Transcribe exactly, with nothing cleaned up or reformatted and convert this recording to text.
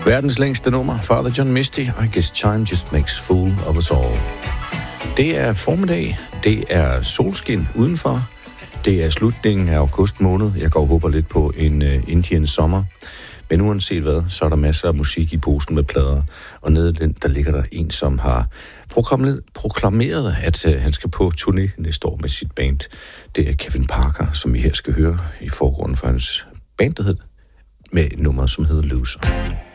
Verdens længste nummer, Father John Misty, I guess time just makes fool of us all. Det er formiddag, det er solskin udenfor, det er slutningen af august måned. Jeg går og håber lidt på en uh, Indian sommer. Men uanset hvad, så er der masser af musik i posen med plader. Og nede i den, der ligger der en, som har proklameret, at uh, han skal på turné næste år med sit band. Det er Kevin Parker, som vi her skal høre i forgrunden for hans band, der hedder, med nummer, som hedder Loser.